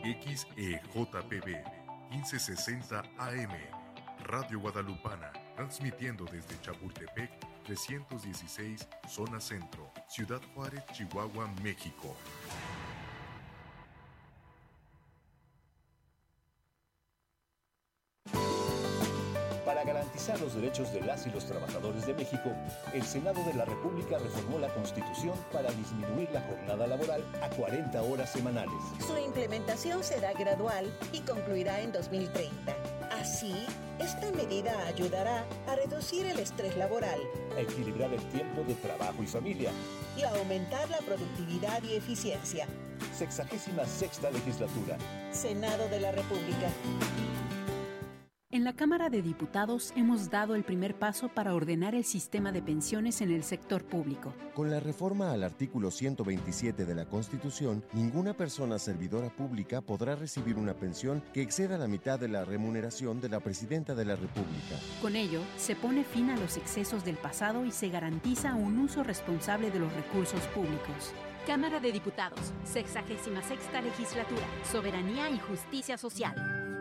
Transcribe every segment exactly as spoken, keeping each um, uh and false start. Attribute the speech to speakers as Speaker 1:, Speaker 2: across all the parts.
Speaker 1: X E J P B quince sesenta A M, Radio Guadalupana, transmitiendo desde Chapultepec trescientos dieciséis, Zona Centro, Ciudad Juárez, Chihuahua, México.
Speaker 2: Para garantizar los derechos de las y los trabajadores de México, el Senado de la República reformó la Constitución para disminuir la jornada laboral a cuarenta horas semanales.
Speaker 3: Su implementación será gradual y concluirá en dos mil treinta. Así, esta medida ayudará a reducir el estrés laboral,
Speaker 2: a equilibrar el tiempo de trabajo y familia
Speaker 3: y a aumentar la productividad y eficiencia.
Speaker 2: Sexagésima sexta legislatura.
Speaker 3: Senado de la República.
Speaker 4: En la Cámara de Diputados hemos dado el primer paso para ordenar el sistema de pensiones en el sector público.
Speaker 5: Con la reforma al artículo ciento veintisiete de la Constitución, ninguna persona servidora pública podrá recibir una pensión que exceda la mitad de la remuneración de la Presidenta de la República.
Speaker 4: Con ello, se pone fin a los excesos del pasado y se garantiza un uso responsable de los recursos públicos.
Speaker 6: Cámara de Diputados, sexagésima sexta legislatura, Soberanía y Justicia Social.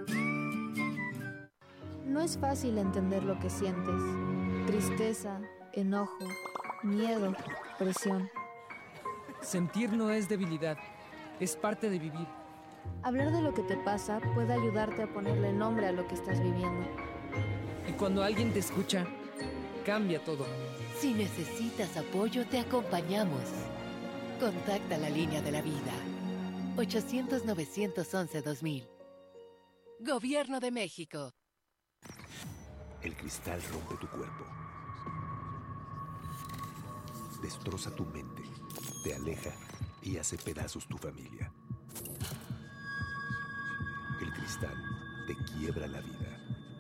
Speaker 7: No es fácil entender lo que sientes. Tristeza, enojo, miedo, presión.
Speaker 8: Sentir no es debilidad, es parte de vivir.
Speaker 7: Hablar de lo que te pasa puede ayudarte a ponerle nombre a lo que estás viviendo.
Speaker 8: Y cuando alguien te escucha, cambia todo.
Speaker 9: Si necesitas apoyo, te acompañamos. Contacta la línea de la vida. ochocientos, novecientos once, dos mil. Gobierno de México.
Speaker 2: El cristal rompe tu cuerpo, destroza tu mente, te aleja y hace pedazos tu familia. El cristal te quiebra la vida.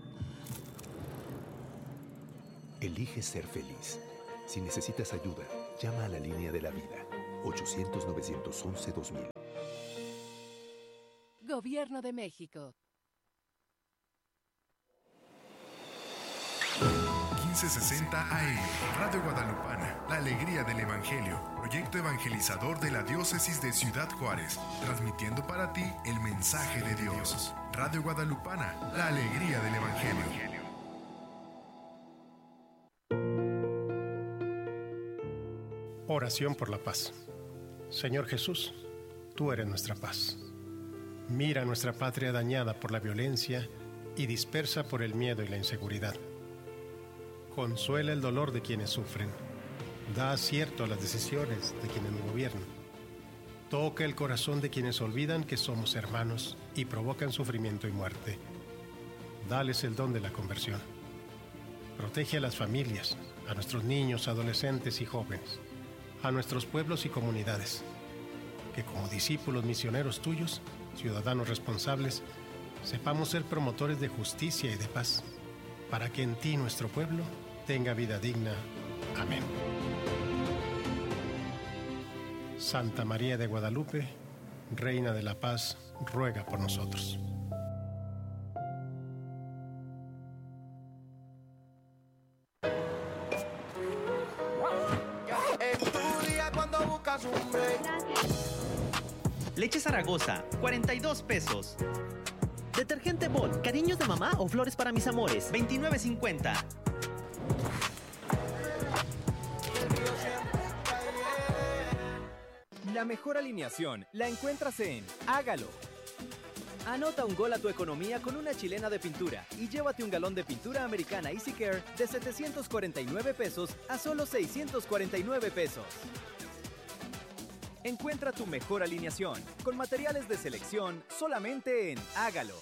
Speaker 2: Elige ser feliz. Si necesitas ayuda, llama a la línea de la vida. ochocientos, novecientos once, dos mil.
Speaker 9: Gobierno de México.
Speaker 1: quince sesenta A M, Radio Guadalupana, la alegría del Evangelio, proyecto evangelizador de la Diócesis de Ciudad Juárez, transmitiendo para ti el mensaje de Dios. Radio Guadalupana, la alegría del Evangelio.
Speaker 10: Oración por la paz. Señor Jesús, tú eres nuestra paz. Mira nuestra patria dañada por la violencia y dispersa por el miedo y la inseguridad. Consuela el dolor de quienes sufren. Da acierto a las decisiones de quienes nos gobiernan. Toca el corazón de quienes olvidan que somos hermanos y provocan sufrimiento y muerte. Dales el don de la conversión. Protege a las familias, a nuestros niños, adolescentes y jóvenes, a nuestros pueblos y comunidades. Que como discípulos misioneros tuyos, ciudadanos responsables, sepamos ser promotores de justicia y de paz, para que en ti nuestro pueblo tenga vida digna. Amén. Santa María de Guadalupe, Reina de la Paz, ruega por nosotros.
Speaker 11: Leche Zaragoza, cuarenta y dos pesos. Detergente Bol, cariños de mamá o flores para mis amores, veintinueve cincuenta.
Speaker 12: La mejor alineación la encuentras en Hágalo. Anota un gol a tu economía con una chilena de pintura y llévate un galón de pintura americana Easy Care de setecientos cuarenta y nueve pesos a solo seiscientos cuarenta y nueve pesos. Encuentra tu mejor alineación con materiales de selección solamente en Hágalo.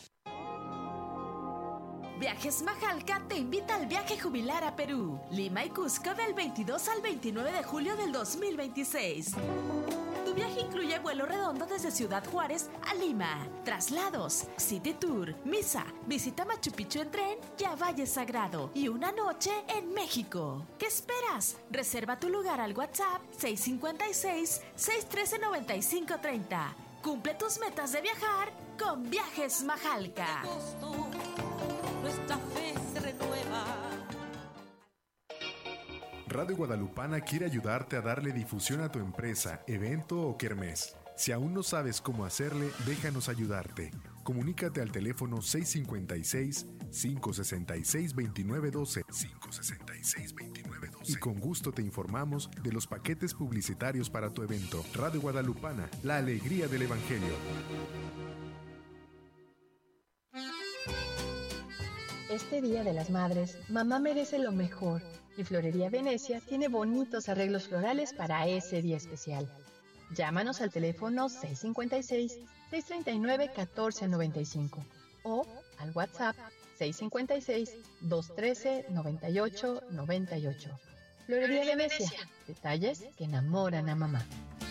Speaker 13: Viajes Majalca te invita al viaje jubilar a Perú, Lima y Cusco del veintidós al veintinueve de julio del dos mil veintiséis. Tu viaje incluye vuelo redondo desde Ciudad Juárez a Lima, traslados, City Tour, misa, visita Machu Picchu en tren y a Valle Sagrado y una noche en México. ¿Qué esperas? Reserva tu lugar al WhatsApp seis cinco seis, seis uno tres, nueve cinco tres cero. Cumple tus metas de viajar con Viajes Majalca.
Speaker 14: Nuestra fe se renueva.
Speaker 1: Radio Guadalupana quiere ayudarte a darle difusión a tu empresa, evento o kermés. Si aún no sabes cómo hacerle, déjanos ayudarte. Comunícate al teléfono seis cinco seis, cinco seis seis, dos nueve uno dos, cinco seis seis, dos nueve uno dos, y con gusto te informamos de los paquetes publicitarios para tu evento. Radio Guadalupana, la alegría del Evangelio.
Speaker 15: Este Día de las Madres, mamá merece lo mejor, y Florería Venecia tiene bonitos arreglos florales para ese día especial. Llámanos al teléfono seis cinco seis, seis tres nueve, uno cuatro nueve cinco o al WhatsApp seis cinco seis, dos uno tres, nueve ocho nueve ocho. Florería Venecia, detalles que enamoran a mamá.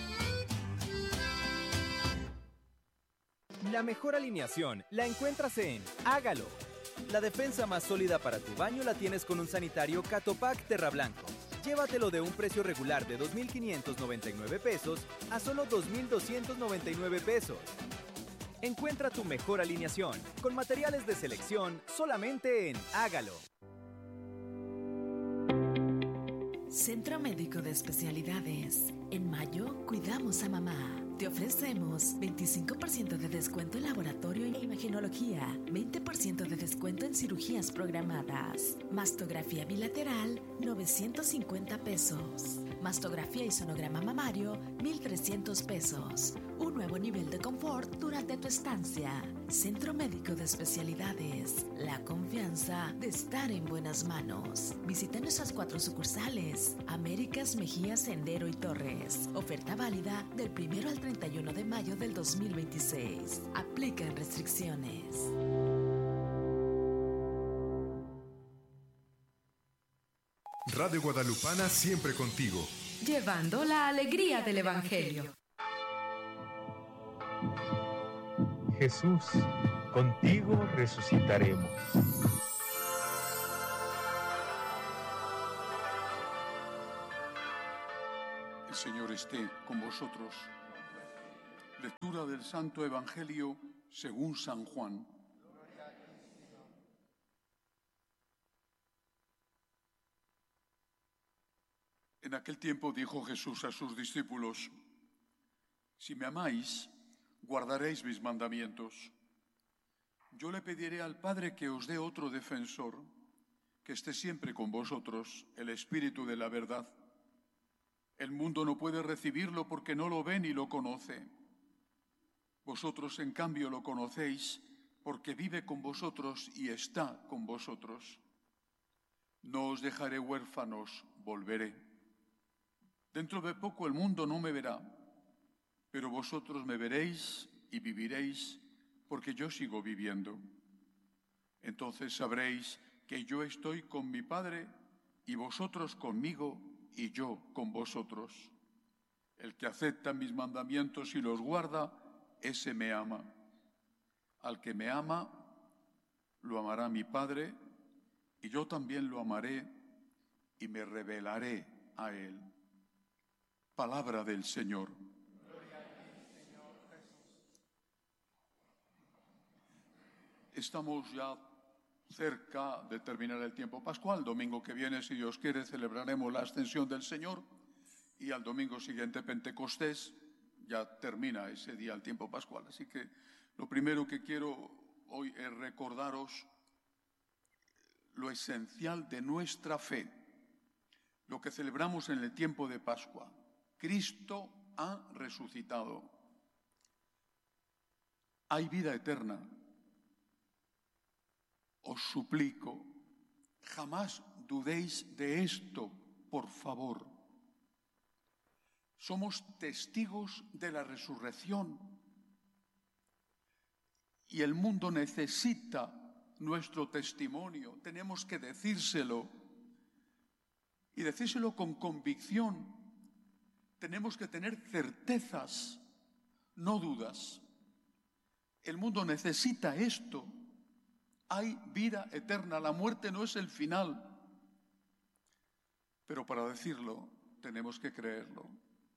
Speaker 12: La mejor alineación la encuentras en Hágalo. La defensa más sólida para tu baño la tienes con un sanitario Catopac Terra Blanco. Llévatelo de un precio regular de dos mil quinientos noventa y nueve pesos a solo dos mil doscientos noventa y nueve pesos. Encuentra tu mejor alineación con materiales de selección solamente en Hágalo.
Speaker 13: Centro Médico de Especialidades. En mayo, cuidamos a mamá. Te ofrecemos veinticinco por ciento de descuento en laboratorio e imagenología, veinte por ciento de descuento en cirugías programadas. Mastografía bilateral, novecientos cincuenta pesos. Mastografía y sonograma mamario, mil trescientos pesos. Un nuevo nivel de confort durante tu estancia. Centro Médico de Especialidades. La confianza de estar en buenas manos. Visita nuestras cuatro sucursales. Américas, Mejía, Sendero y Torres. Oferta válida del primero al treinta y uno de mayo del dos mil veintiséis. Aplican restricciones.
Speaker 1: Radio Guadalupana siempre contigo.
Speaker 16: Llevando la alegría del Evangelio.
Speaker 17: Jesús, contigo resucitaremos.
Speaker 18: El Señor esté con vosotros. Lectura del Santo Evangelio según San Juan. En aquel tiempo dijo Jesús a sus discípulos: si me amáis, guardaréis mis mandamientos. Yo le pediré al Padre que os dé otro defensor, que esté siempre con vosotros, el Espíritu de la verdad. El mundo no puede recibirlo porque no lo ve ni lo conoce. Vosotros, en cambio, lo conocéis porque vive con vosotros y está con vosotros. No os dejaré huérfanos, volveré. Dentro de poco el mundo no me verá, pero vosotros me veréis y viviréis, porque yo sigo viviendo. Entonces sabréis que yo estoy con mi Padre, y vosotros conmigo, y yo con vosotros. El que acepta mis mandamientos y los guarda, ese me ama. Al que me ama, lo amará mi Padre, y yo también lo amaré, y me revelaré a él. Palabra del Señor. Estamos ya cerca de terminar el tiempo pascual. Domingo que viene, si Dios quiere, celebraremos la ascensión del Señor, y al domingo siguiente, Pentecostés, ya termina ese día el tiempo pascual. Así que lo primero que quiero hoy es recordaros lo esencial de nuestra fe, lo que celebramos en el tiempo de Pascua. Cristo ha resucitado. Hay vida eterna. Os suplico, jamás dudéis de esto, por favor. Somos testigos de la resurrección y el mundo necesita nuestro testimonio. Tenemos que decírselo y decírselo con convicción. Tenemos que tener certezas, no dudas. El mundo necesita esto. Hay vida eterna, la muerte no es el final. Pero para decirlo, tenemos que creerlo.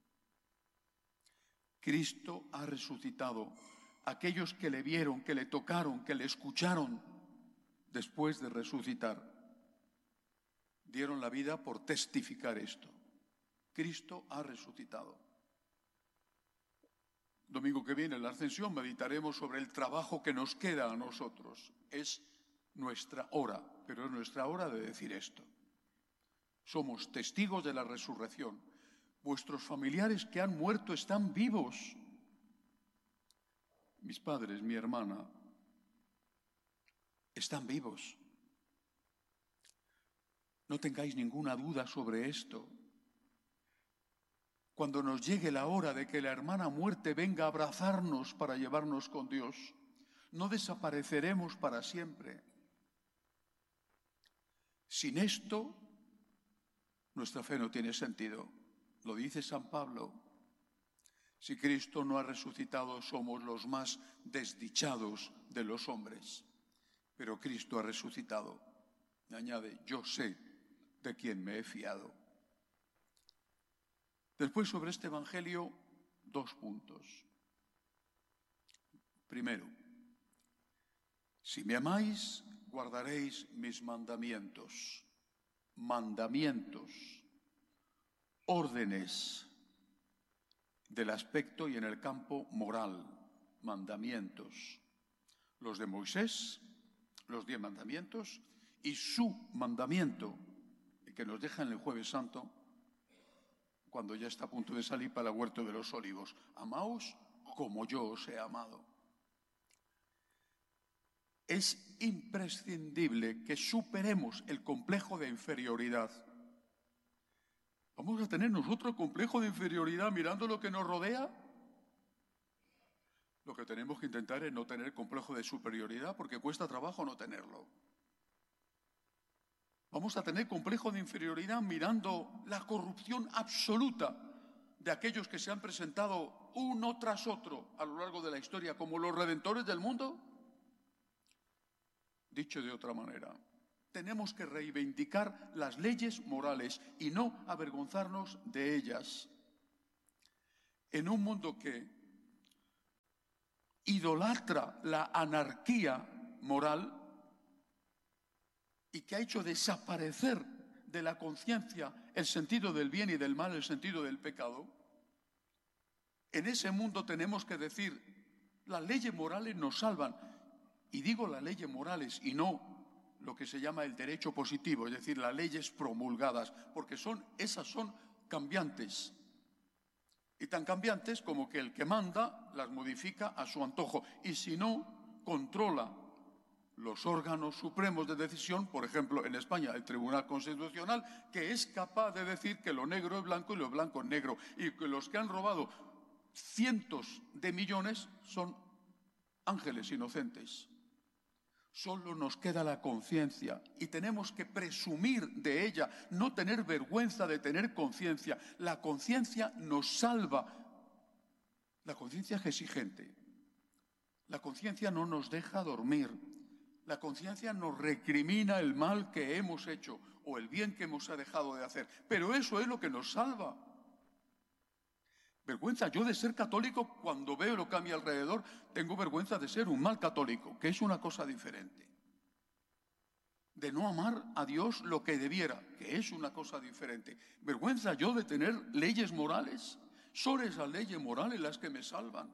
Speaker 18: Cristo ha resucitado. Aquellos que le vieron, que le tocaron, que le escucharon, después de resucitar, dieron la vida por testificar esto. Cristo ha resucitado. domingo que viene, en la Ascensión, meditaremos sobre el trabajo que nos queda a nosotros. Es nuestra hora, pero es nuestra hora de decir esto. Somos testigos de la resurrección. Vuestros familiares que han muerto están vivos. Mis padres, mi hermana, están vivos. No tengáis ninguna duda sobre esto. Cuando nos llegue la hora de que la hermana muerte venga a abrazarnos para llevarnos con Dios, no desapareceremos para siempre. Sin esto, nuestra fe no tiene sentido. Lo dice San Pablo. Si Cristo no ha resucitado, somos los más desdichados de los hombres. Pero Cristo ha resucitado. Y añade, yo sé de quién me he fiado. Después, sobre este Evangelio, dos puntos. Primero, si me amáis, guardaréis mis mandamientos. Mandamientos, órdenes del aspecto y en el campo moral, mandamientos. Los de Moisés, los diez mandamientos, y su mandamiento, que nos deja en el Jueves Santo, cuando ya está a punto de salir para el huerto de los olivos. Amaos como yo os he amado. Es imprescindible que superemos el complejo de inferioridad. ¿Vamos a tener nosotros complejo de inferioridad mirando lo que nos rodea? Lo que tenemos que intentar es no tener complejo de superioridad, porque cuesta trabajo no tenerlo. Vamos a tener complejo de inferioridad mirando la corrupción absoluta de aquellos que se han presentado uno tras otro a lo largo de la historia como los redentores del mundo. Dicho de otra manera, tenemos que reivindicar las leyes morales y no avergonzarnos de ellas. En un mundo que idolatra la anarquía moral y que ha hecho desaparecer de la conciencia el sentido del bien y del mal, el sentido del pecado, en ese mundo tenemos que decir, las leyes morales nos salvan. Y digo las leyes morales y no lo que se llama el derecho positivo, es decir, las leyes promulgadas, porque son, esas son cambiantes. Y tan cambiantes como que el que manda las modifica a su antojo. Y si no, controla los órganos supremos de decisión, por ejemplo, en España, el Tribunal Constitucional, que es capaz de decir que lo negro es blanco y lo blanco es negro. Y que los que han robado cientos de millones son ángeles inocentes. Solo nos queda la conciencia y tenemos que presumir de ella, no tener vergüenza de tener conciencia. La conciencia nos salva. La conciencia es exigente. La conciencia no nos deja dormir. La conciencia nos recrimina el mal que hemos hecho o el bien que hemos dejado de hacer. Pero eso es lo que nos salva. Vergüenza yo de ser católico, cuando veo lo que a mi alrededor, tengo vergüenza de ser un mal católico, que es una cosa diferente. De no amar a Dios lo que debiera, que es una cosa diferente. Vergüenza yo de tener leyes morales. Son esas leyes morales las que me salvan.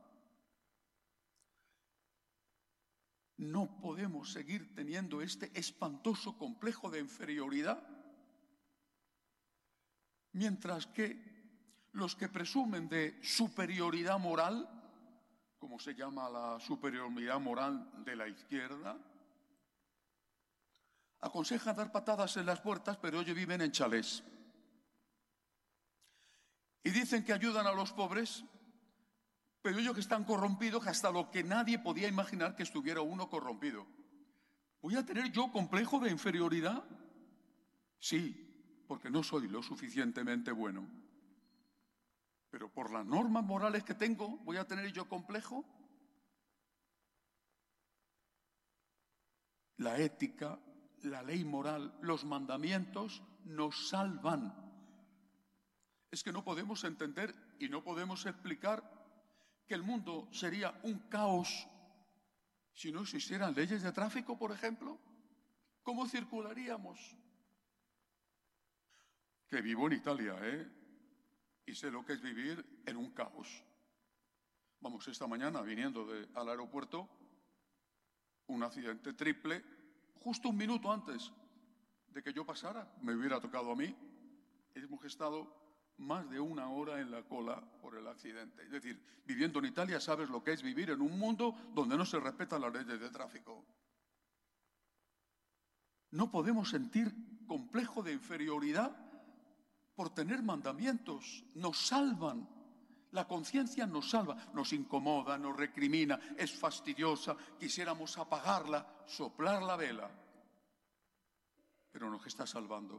Speaker 18: No podemos seguir teniendo este espantoso complejo de inferioridad, mientras que los que presumen de superioridad moral, como se llama la superioridad moral de la izquierda, aconsejan dar patadas en las puertas, pero ellos viven en chalés. Y dicen que ayudan a los pobres, pero ellos que están corrompidos, que hasta lo que nadie podía imaginar que estuviera uno corrompido. ¿Voy a tener yo complejo de inferioridad? Sí, porque no soy lo suficientemente bueno. Pero por las normas morales que tengo, ¿voy a tener yo complejo? La ética, la ley moral, los mandamientos nos salvan. Es que no podemos entender y no podemos explicar que el mundo sería un caos si no existieran leyes de tráfico, por ejemplo. ¿Cómo circularíamos? Que vivo en Italia, ¿eh? Y sé lo que es vivir en un caos. Vamos, esta mañana, viniendo de, al aeropuerto, un accidente triple, justo un minuto antes de que yo pasara, me hubiera tocado a mí. Hemos estado más de una hora en la cola por el accidente. Es decir, viviendo en Italia sabes lo que es vivir en un mundo donde no se respetan las leyes de tráfico. No podemos sentir complejo de inferioridad por tener mandamientos. Nos salvan. La conciencia nos salva, nos incomoda, nos recrimina, es fastidiosa, quisiéramos apagarla, soplar la vela, pero nos está salvando.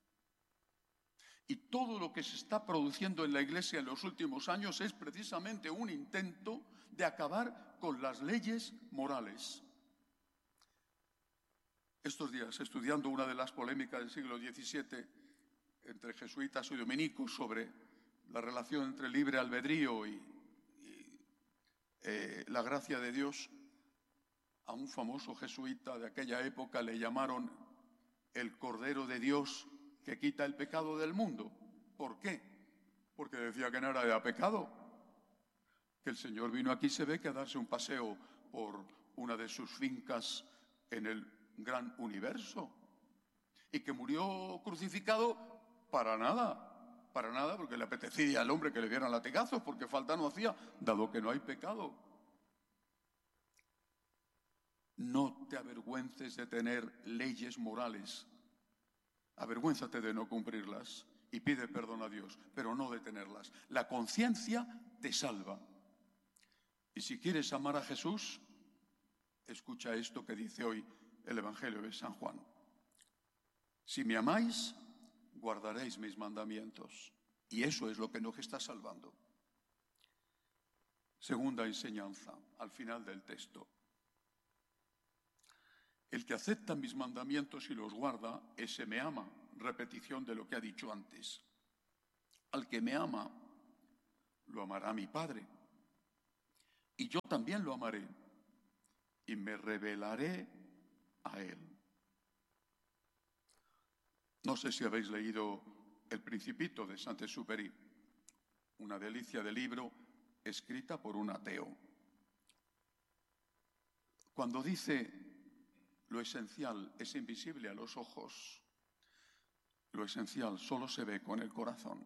Speaker 18: Y todo lo que se está produciendo en la Iglesia en los últimos años es precisamente un intento de acabar con las leyes morales. Estos días, estudiando una de las polémicas del siglo diecisiete entre jesuitas y dominicos sobre la relación entre libre albedrío y, y eh, la gracia de Dios, a un famoso jesuita de aquella época le llamaron el Cordero de Dios que quita el pecado del mundo. ¿Por qué? Porque decía que no era pecado, que el Señor vino aquí, se ve, que a darse un paseo por una de sus fincas en el gran universo, y que murió crucificado para nada. Para nada, porque le apetecía al hombre que le dieran latigazos, porque falta no hacía, dado que no hay pecado. No te avergüences de tener leyes morales. Avergüénzate de no cumplirlas y pide perdón a Dios, pero no de tenerlas. La conciencia te salva. Y si quieres amar a Jesús, escucha esto que dice hoy el Evangelio de San Juan. Si me amáis, guardaréis mis mandamientos. Y eso es lo que nos está salvando. Segunda enseñanza, al final del texto. El que acepta mis mandamientos y los guarda, ese me ama. Repetición de lo que ha dicho antes. Al que me ama, lo amará mi Padre. Y yo también lo amaré. Y me revelaré a él. No sé si habéis leído El Principito de Saint-Exupéry, una delicia de libro escrita por un ateo. Cuando dice lo esencial es invisible a los ojos, lo esencial solo se ve con el corazón.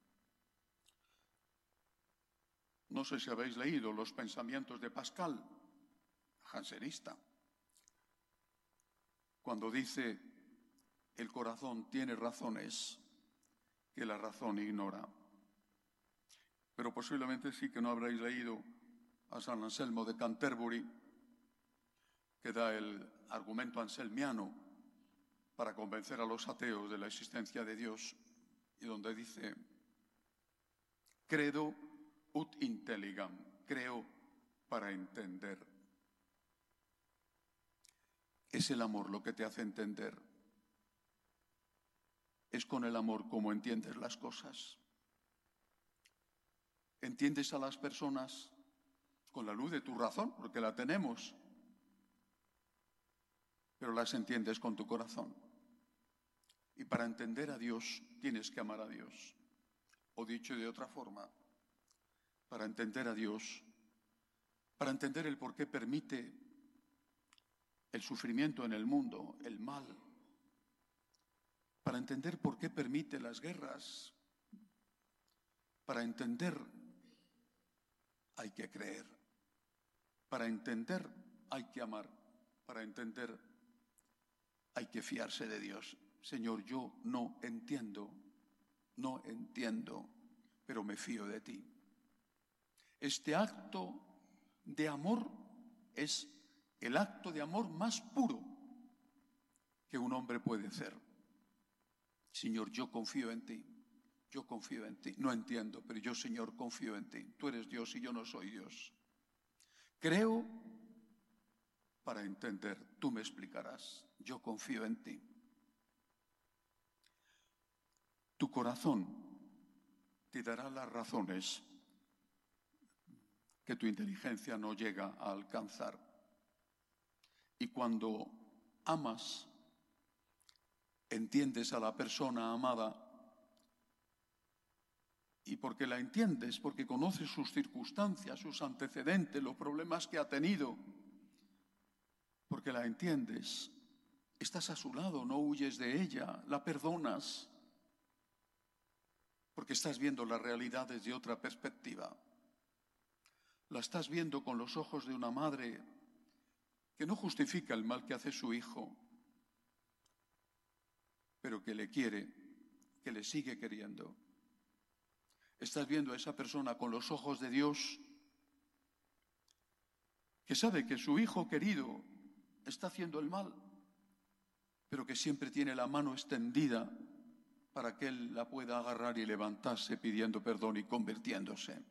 Speaker 18: No sé si habéis leído Los pensamientos de Pascal, jansenista, cuando dice: el corazón tiene razones que la razón ignora. Pero posiblemente sí que no habréis leído a San Anselmo de Canterbury, que da el argumento anselmiano para convencer a los ateos de la existencia de Dios, y donde dice: credo ut intelligam, creo para entender. Es el amor lo que te hace entender. Es con el amor como entiendes las cosas. Entiendes a las personas con la luz de tu razón, porque la tenemos, pero las entiendes con tu corazón. Y para entender a Dios tienes que amar a Dios. O dicho de otra forma, para entender a Dios, para entender el por qué permite el sufrimiento en el mundo, el mal, para entender por qué permite las guerras, para entender hay que creer, para entender hay que amar, para entender hay que fiarse de Dios. Señor, yo no entiendo, no entiendo, pero me fío de ti. Este acto de amor es el acto de amor más puro que un hombre puede hacer. Señor, yo confío en ti, yo confío en ti. No entiendo, pero yo, Señor, confío en ti. Tú eres Dios y yo no soy Dios. Creo para entender, tú me explicarás. Yo confío en ti. Tu corazón te dará las razones que tu inteligencia no llega a alcanzar. Y cuando amas, entiendes a la persona amada y porque la entiendes, porque conoces sus circunstancias, sus antecedentes, los problemas que ha tenido, porque la entiendes, estás a su lado, no huyes de ella, la perdonas, porque estás viendo la realidad desde otra perspectiva. La estás viendo con los ojos de una madre que no justifica el mal que hace su hijo, pero que le quiere, que le sigue queriendo. Estás viendo a esa persona con los ojos de Dios, que sabe que su hijo querido está haciendo el mal, pero que siempre tiene la mano extendida para que él la pueda agarrar y levantarse pidiendo perdón y convirtiéndose.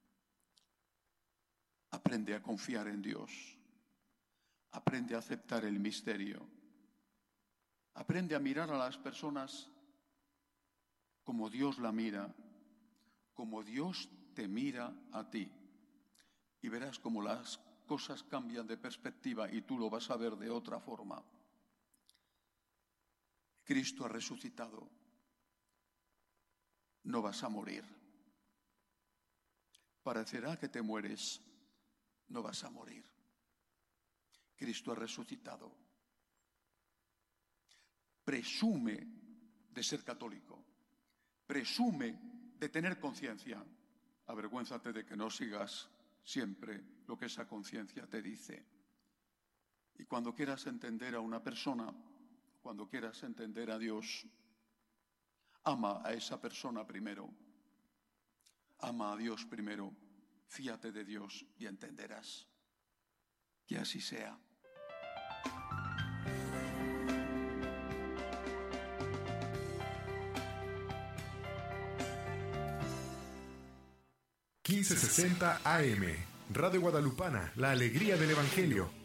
Speaker 18: Aprende a confiar en Dios. Aprende a aceptar el misterio. Aprende a mirar a las personas como Dios la mira, como Dios te mira a ti. Y verás cómo las cosas cambian de perspectiva y tú lo vas a ver de otra forma. Cristo ha resucitado. No vas a morir. Parecerá que te mueres. No vas a morir. Cristo ha resucitado. Presume de ser católico. Presume de tener conciencia. Avergüénzate de que no sigas siempre lo que esa conciencia te dice. Y cuando quieras entender a una persona, cuando quieras entender a Dios, ama a esa persona primero. Ama a Dios primero. Fíate de Dios y entenderás. Que así sea.
Speaker 1: quince sesenta A M, Radio Guadalupana, la alegría del Evangelio.